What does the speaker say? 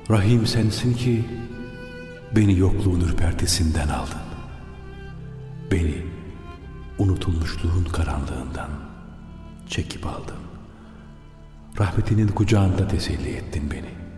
Rahim sensin ki beni yokluğun ürpertisinden aldın. Beni unutulmuşluğun karanlığından çekip aldın. Rahmetinin kucağında teselli ettin beni.